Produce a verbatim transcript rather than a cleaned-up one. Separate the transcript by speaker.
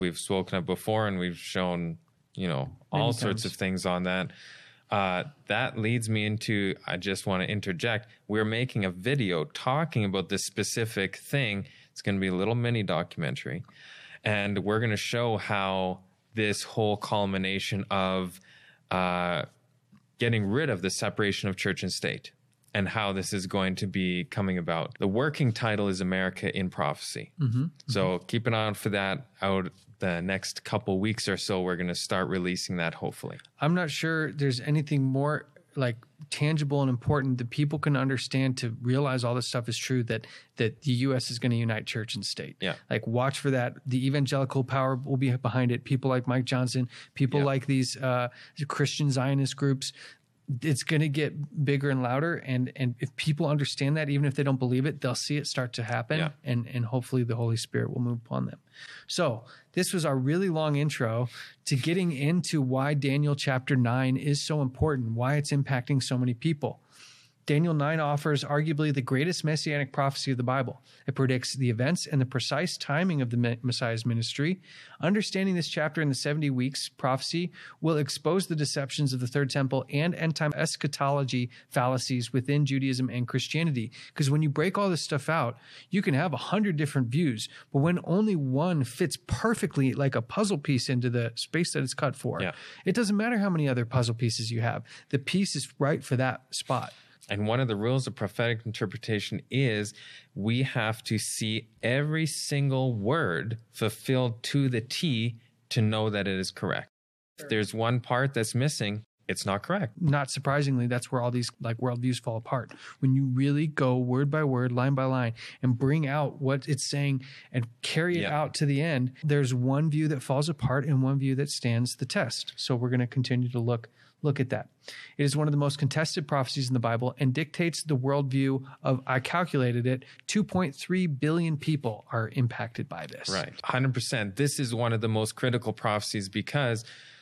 Speaker 1: we've spoken of before, and we've shown, you know, all
Speaker 2: Many
Speaker 1: sorts
Speaker 2: times.
Speaker 1: of things on that. Uh, that leads me into, I just want to interject, we're making a video talking about this specific thing. It's going to be a little mini documentary. And we're going to show how this whole culmination of uh, getting rid of the separation of church and state and how this is going to be coming about. The working title is America in Prophecy.
Speaker 2: Mm-hmm.
Speaker 1: So
Speaker 2: Mm-hmm.
Speaker 1: keep an eye out for that. Out the next couple weeks or so, we're going to start releasing that, hopefully.
Speaker 2: I'm not sure there's anything more like tangible and important that people can understand to realize all this stuff is true, that that the U S is going to unite church and state.
Speaker 1: Yeah.
Speaker 2: Like, watch for that. The evangelical power will be behind it. People like Mike Johnson, people
Speaker 1: Yeah.
Speaker 2: like these uh, Christian Zionist groups. It's going to get bigger and louder. And, and if people understand that, even if they don't believe it, they'll see it start to happen.
Speaker 1: Yeah.
Speaker 2: And, and hopefully the Holy Spirit will move upon them. So this was our really long intro to getting into why Daniel chapter nine is so important, why it's impacting so many people. Daniel nine offers arguably the greatest messianic prophecy of the Bible. It predicts the events and the precise timing of the Messiah's ministry. Understanding this chapter in the seventy weeks prophecy will expose the deceptions of the Third Temple and end-time eschatology fallacies within Judaism and Christianity. Because when you break all this stuff out, you can have a hundred different views, but when only one fits perfectly like a puzzle piece into the space that it's cut for,
Speaker 1: Yeah.
Speaker 2: it doesn't matter how many other puzzle pieces you have. The piece is right for that spot.
Speaker 1: And one of the rules of prophetic interpretation is we have to see every single word fulfilled to the T to know that it is correct. If there's one part that's missing, it's not correct.
Speaker 2: Not surprisingly, that's where all these like worldviews fall apart. When you really go word by word, line by line, and bring out what it's saying and carry it
Speaker 1: Yeah.
Speaker 2: out to the end, there's one view that falls apart and one view that stands the test. So we're going to continue to look Look at that. It is one of the most contested prophecies in the Bible and dictates the worldview of, I calculated it, two point three billion people are impacted by this.
Speaker 1: Right. one hundred percent. This is one of the most critical prophecies because